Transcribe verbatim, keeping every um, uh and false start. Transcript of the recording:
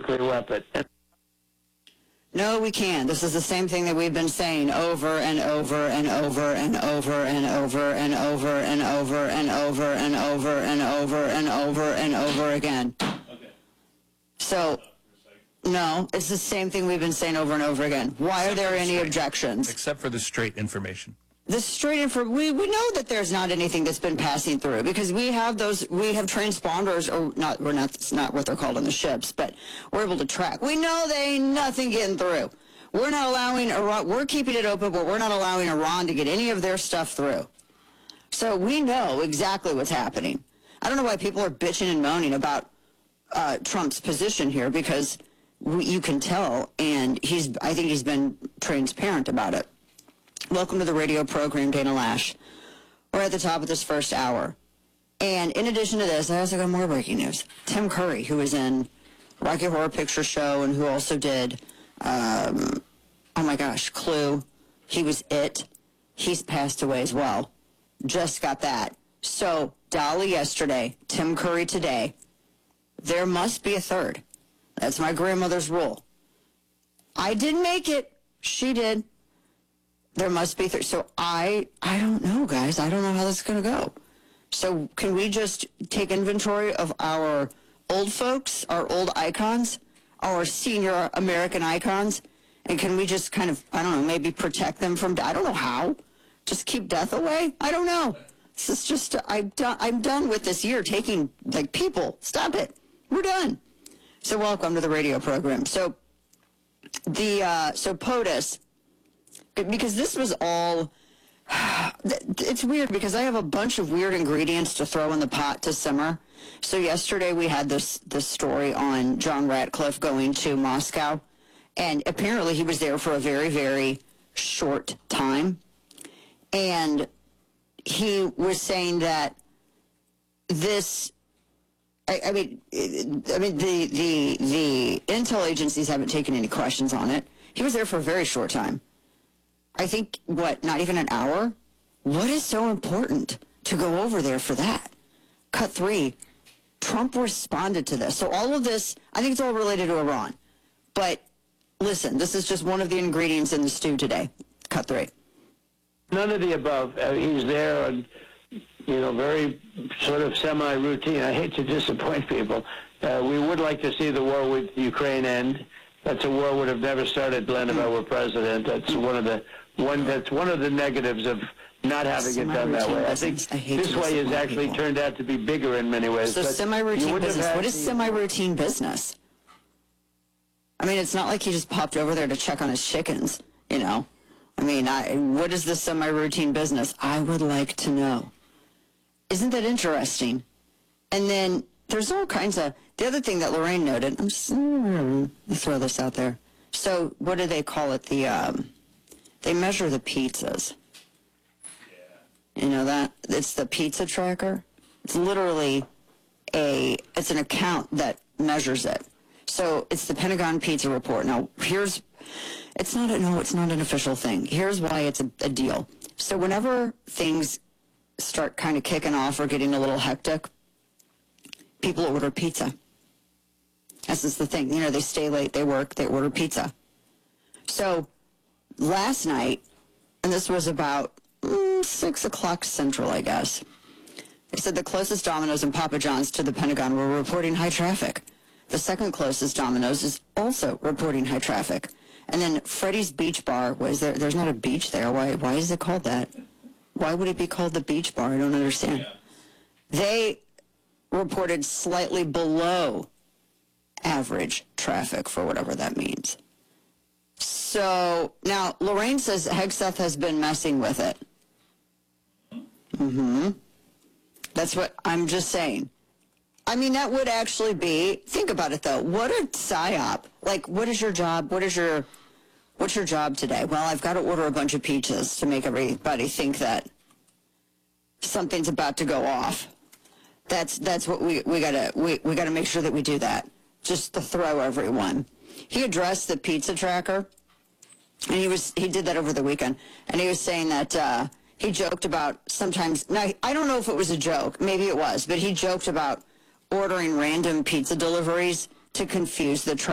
nuclear weapon. No, we can't. This is the same thing that we've been saying over and over and over and over and over and over and over and over and over and over and over and over again. Okay. So, no, it's the same thing we've been saying over and over again. Why are there any objections? Except for the straight information. The straight info, we, we know that there's not anything that's been passing through because we have those, we have transponders, or not, we're not, it's not what they're called on the ships, but we're able to track. We know there ain't nothing getting through. We're not allowing Iran, we're keeping it open, but we're not allowing Iran to get any of their stuff through. So we know exactly what's happening. I don't know why people are bitching and moaning about uh, Trump's position here because we, you can tell, and he's, I think he's been transparent about it. Welcome to the radio program, Dana Lash. We're at the top of this first hour. And in addition to this, I also got more breaking news. Tim Curry, who was in Rocky Horror Picture Show and who also did, um, oh my gosh, Clue. He was It. He's passed away as well. Just got that. So, Dolly yesterday, Tim Curry today. There must be a third. That's my grandmother's rule. I didn't make it. She did. There must be three. So I, I don't know, guys. I don't know how this is going to go. So can we just take inventory of our old folks, our old icons, our senior American icons, and can we just kind of, I don't know, maybe protect them from, I don't know how, just keep death away? I don't know. This is just, I'm done, I'm done with this year taking, like, people. Stop it. We're done. So welcome to the radio program. So the, uh, so POTUS, because this was all, it's weird because I have a bunch of weird ingredients to throw in the pot to simmer. So yesterday we had this, this story on John Ratcliffe going to Moscow, and apparently he was there for a very, very short time. And he was saying that this, I, I mean, I mean the, the, the intel agencies haven't taken any questions on it. He was there for a very short time. I think, what, not even an hour? What is so important to go over there for that? Cut three, Trump responded to this. So all of this, I think it's all related to Iran. But listen, this is just one of the ingredients in the stew today. Cut three. None of the above. Uh, he's there on, you know, very sort of semi-routine. I hate to disappoint people. Uh, we would like to see the war with Ukraine end. That's a war would have never started, Glenn, if I were president. That's one of the one. That's one of the negatives of not having it done that way. I think this way has actually turned out to be bigger in many ways. So semi-routine business. What is semi-routine business? I mean, it's not like he just popped over there to check on his chickens, you know. I mean, I, what is this semi-routine business? I would like to know. Isn't that interesting? And then there's all kinds of, the other thing that Lorraine noted, I'm just, mm, let throw this out there. So what do they call it? The, um, they measure the pizzas. Yeah. You know that? It's the pizza tracker. It's literally a, it's an account that measures it. So it's the Pentagon Pizza Report. Now, here's, it's not a, no, it's not an official thing. Here's why it's a, a deal. So whenever things start kind of kicking off or getting a little hectic, people order pizza. That's just the thing. You know, they stay late, they work, they order pizza. So last night, and this was about mm, six o'clock Central, I guess, they said the closest Domino's and Papa John's to the Pentagon were reporting high traffic. The second closest Domino's is also reporting high traffic. And then Freddy's Beach Bar, was there, there's not a beach there. Why, why is it called that? Why would it be called the Beach Bar? I don't understand. Yeah. They reported slightly below average traffic, for whatever that means. So now Lorraine says Hegseth has been messing with it. Mm-hmm. That's what I'm just saying. I mean, that would actually be, think about it though, what a psyop. Like, what is your job? What is your, what's your job today? Well, I've got to order a bunch of pizzas to make everybody think that something's about to go off. That's that's what we, we gotta we, we gotta make sure that we do that. Just to throw everyone. He addressed the pizza tracker, and he was he did that over the weekend, and he was saying that uh, he joked about sometimes. Now I don't know if it was a joke, maybe it was, but he joked about ordering random pizza deliveries to confuse the